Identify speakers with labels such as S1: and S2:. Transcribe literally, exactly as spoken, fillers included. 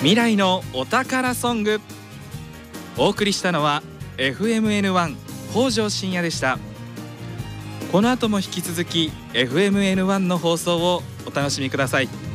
S1: 未来のお宝ソング。お送りしたのは エフエムエヌワン 北条深夜でした。この後も引き続き エフエムエヌワン の放送をお楽しみください。